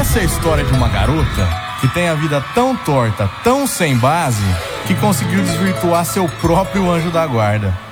Essa é a história de uma garota que tem a vida tão torta, tão sem base, que conseguiu desvirtuar seu próprio anjo da guarda.